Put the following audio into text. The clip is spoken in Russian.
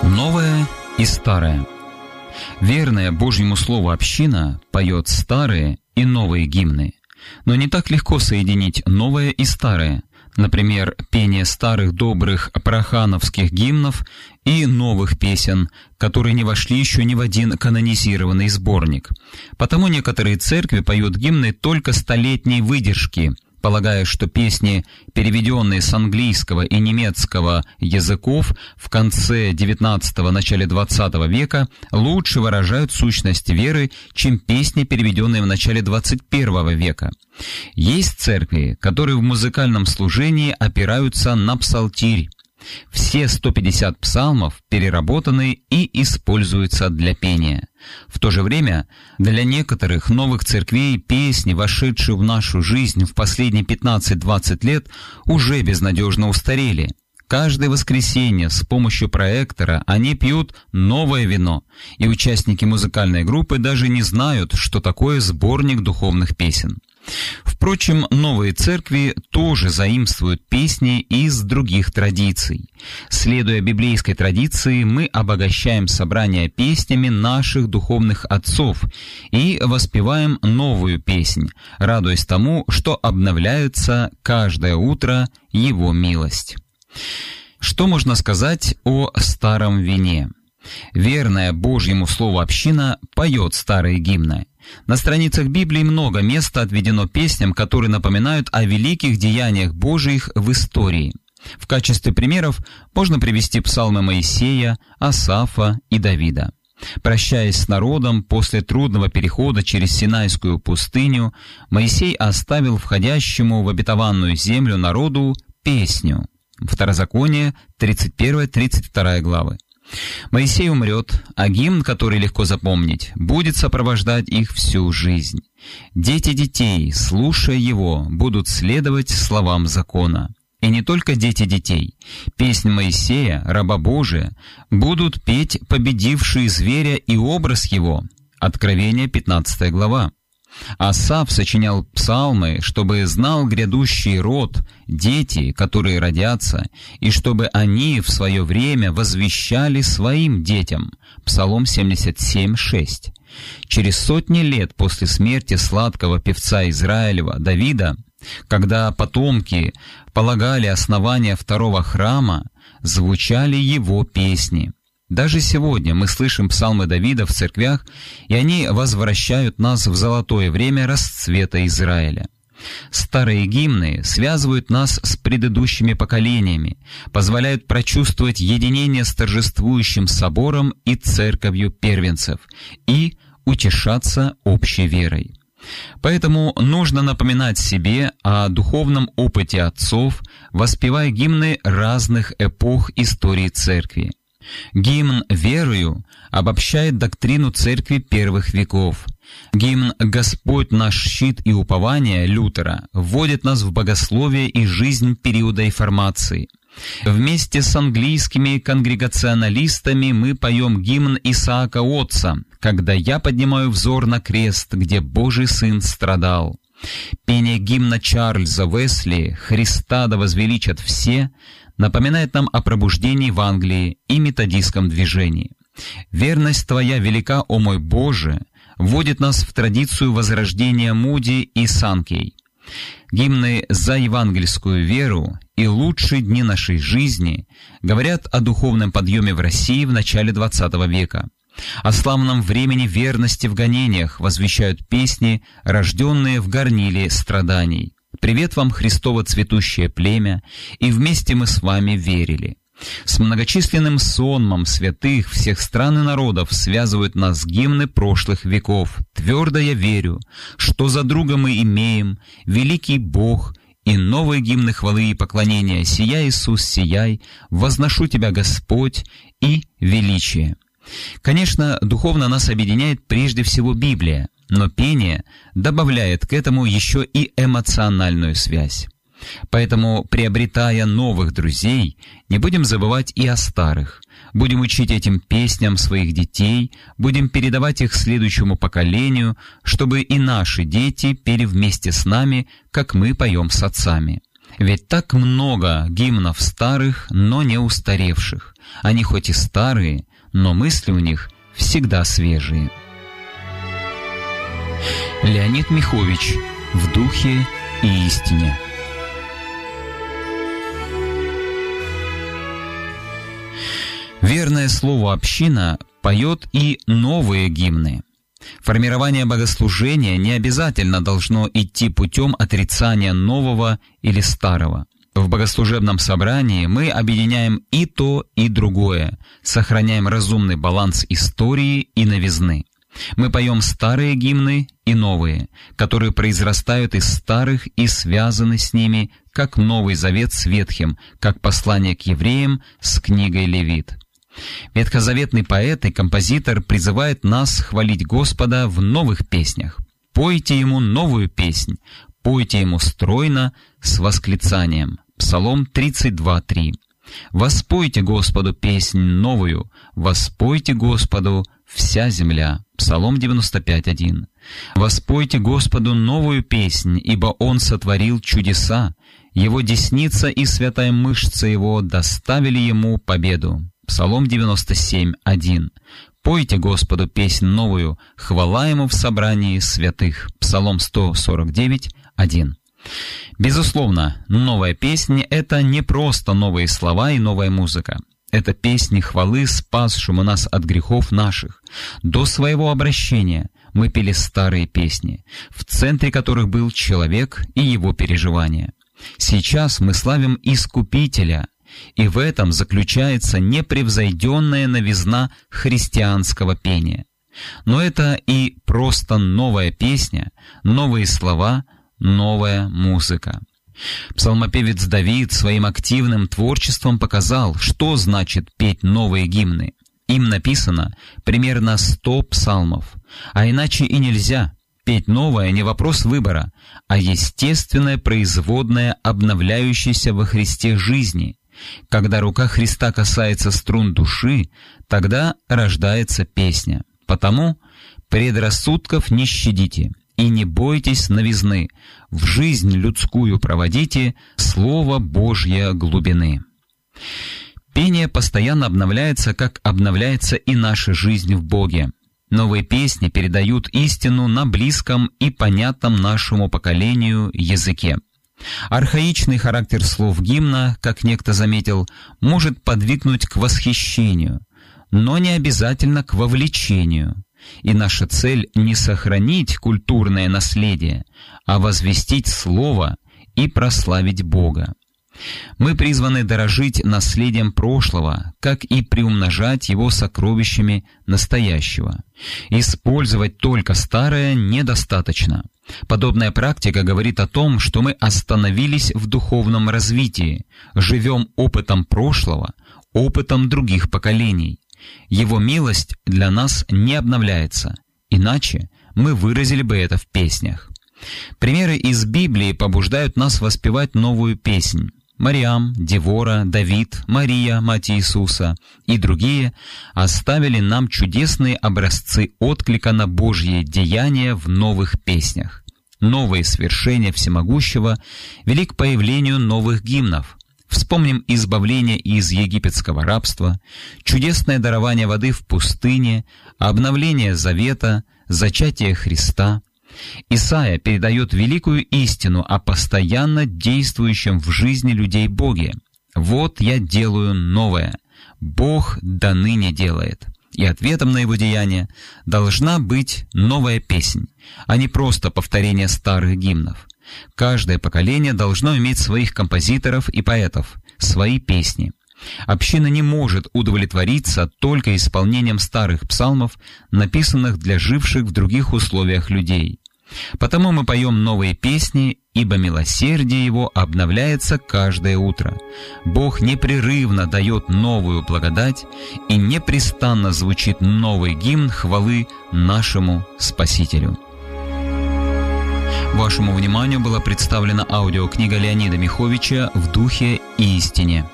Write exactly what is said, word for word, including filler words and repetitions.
Новое и старое. Верная Божьему Слову община поет старые и новые гимны. Но не так легко соединить новое и старое. Например, пение старых добрых прохановских гимнов и новых песен, которые не вошли еще ни в один канонизированный сборник. Потому некоторые церкви поют гимны только столетней выдержки, полагая, что песни, переведенные с английского и немецкого языков в конце девятнадцатого – начале двадцатого века, лучше выражают сущность веры, чем песни, переведенные в начале двадцать первого века. Есть церкви, которые в музыкальном служении опираются на псалтирь. Все сто пятьдесят псалмов переработаны и используются для пения. В то же время для некоторых новых церквей песни, вошедшие в нашу жизнь в последние пятнадцать-двадцать лет, уже безнадежно устарели. Каждое воскресенье с помощью проектора они пьют новое вино, и участники музыкальной группы даже не знают, что такое сборник духовных песен. Впрочем, новые церкви тоже заимствуют песни из других традиций. Следуя библейской традиции, мы обогащаем собрание песнями наших духовных отцов и воспеваем новую песнь, радуясь тому, что обновляется каждое утро Его милость. Что можно сказать о старом вине? Верная Божьему Слову община поет старые гимны. На страницах Библии много места отведено песням, которые напоминают о великих деяниях Божьих в истории. В качестве примеров можно привести псалмы Моисея, Асафа и Давида. Прощаясь с народом после трудного перехода через Синайскую пустыню, Моисей оставил входящему в обетованную землю народу песню. Второзаконие, тридцать первая — тридцать вторая главы. Моисей умрет, а гимн, который легко запомнить, будет сопровождать их всю жизнь. Дети детей, слушая его, будут следовать словам закона. И не только дети детей. Песнь Моисея, раба Божия, будут петь победившие зверя и образ его. Откровение, пятнадцатая глава. Асаф сочинял псалмы, чтобы знал грядущий род, дети, которые родятся, и чтобы они в свое время возвещали своим детям. Псалом семьдесят семь шесть. Через сотни лет после смерти сладкого певца Израилева Давида, когда потомки полагали основание второго храма, звучали его песни. Даже сегодня мы слышим псалмы Давида в церквях, и они возвращают нас в золотое время расцвета Израиля. Старые гимны связывают нас с предыдущими поколениями, позволяют прочувствовать единение с торжествующим собором и церковью первенцев и утешаться общей верой. Поэтому нужно напоминать себе о духовном опыте отцов, воспевая гимны разных эпох истории церкви. Гимн «Верою» обобщает доктрину церкви первых веков. Гимн «Господь наш щит и упование» Лютера вводит нас в богословие и жизнь периода реформации. Вместе с английскими конгрегационалистами мы поем гимн Исаака Отца «Когда я поднимаю взор на крест, где Божий Сын страдал». Пение гимна Чарльза Уэсли «Христа да возвеличат все» напоминает нам о пробуждении в Англии и методистском движении. «Верность Твоя велика, о мой Боже» вводит нас в традицию возрождения Муди и Санкей. Гимны «За евангельскую веру» и «Лучшие дни нашей жизни» говорят о духовном подъеме в России в начале двадцатого века. О славном времени верности в гонениях возвещают песни, рожденные в горниле страданий. «Привет вам, Христово цветущее племя, и вместе мы с вами верили». С многочисленным сонмом святых всех стран и народов связывают нас гимны прошлых веков. «Твердо я верю, что за друга мы имеем, великий Бог», и новые гимны хвалы и поклонения «Сияй, Иисус, сияй», «Возношу Тебя, Господь» и «Величие». Конечно, духовно нас объединяет прежде всего Библия, но пение добавляет к этому еще и эмоциональную связь. Поэтому, приобретая новых друзей, не будем забывать и о старых. Будем учить этим песням своих детей, будем передавать их следующему поколению, чтобы и наши дети пели вместе с нами, как мы поем с отцами. Ведь так много гимнов старых, но не устаревших. Они хоть и старые, но мысли у них всегда свежие. Леонид Михович «В духе и истине». Верное слово «община» поет и новые гимны. Формирование богослужения не обязательно должно идти путем отрицания нового или старого. В богослужебном собрании мы объединяем и то, и другое, сохраняем разумный баланс истории и новизны. Мы поем старые гимны и новые, которые произрастают из старых и связаны с ними, как Новый Завет с Ветхим, как послание к евреям с книгой Левит. Ветхозаветный поэт и композитор призывает нас хвалить Господа в новых песнях. «Пойте Ему новую песнь, пойте Ему стройно с восклицанием». Псалом тридцать два три. «Воспойте Господу песнь новую, воспойте Господу вся земля». Псалом девяносто пять один. «Воспойте Господу новую песнь, ибо Он сотворил чудеса, Его десница и святая мышца Его доставили Ему победу». Псалом девяносто семь один. «Пойте Господу песнь новую, хвала Ему в собрании святых». Псалом сто сорок девять один. Безусловно, новая песня — это не просто новые слова и новая музыка. Это песни хвалы спасшему нас от грехов наших. До своего обращения мы пели старые песни, в центре которых был человек и его переживания. Сейчас мы славим Искупителя, и в этом заключается непревзойденная новизна христианского пения. Но это и просто новая песня, новые слова, новая музыка. Псалмопевец Давид своим активным творчеством показал, что значит петь новые гимны. Им написано примерно сто псалмов, а иначе и нельзя. Петь новое не вопрос выбора, а естественное производное обновляющейся во Христе жизни. Когда рука Христа касается струн души, тогда рождается песня. Потому предрассудков не щадите и не бойтесь новизны, в жизнь людскую проводите Слово Божье глубины. Пение постоянно обновляется, как обновляется и наша жизнь в Боге. Новые песни передают истину на близком и понятном нашему поколению языке. Архаичный характер слов гимна, как некто заметил, может подвигнуть к восхищению, но не обязательно к вовлечению. И наша цель не сохранить культурное наследие, а возвестить Слово и прославить Бога. Мы призваны дорожить наследием прошлого, как и приумножать его сокровищами настоящего. Использовать только старое недостаточно. Подобная практика говорит о том, что мы остановились в духовном развитии, живем опытом прошлого, опытом других поколений. Его милость для нас не обновляется, иначе мы выразили бы это в песнях. Примеры из Библии побуждают нас воспевать новую песнь. Мариам, Девора, Давид, Мария, мать Иисуса и другие оставили нам чудесные образцы отклика на Божьи деяния в новых песнях. Новые свершения Всемогущего вели к появлению новых гимнов. Вспомним избавление из египетского рабства, чудесное дарование воды в пустыне, обновление завета, зачатие Христа. Исайя передает великую истину о постоянно действующем в жизни людей Боге. «Вот я делаю новое, Бог до ныне делает». И ответом на его деяние должна быть новая песнь, а не просто повторение старых гимнов. Каждое поколение должно иметь своих композиторов и поэтов, свои песни. Община не может удовлетвориться только исполнением старых псалмов, написанных для живших в других условиях людей. Потому мы поем новые песни, ибо милосердие Его обновляется каждое утро. Бог непрерывно дает новую благодать, и непрестанно звучит новый гимн хвалы нашему Спасителю. Вашему вниманию была представлена аудиокнига Леонида Миховича «В духе и истине».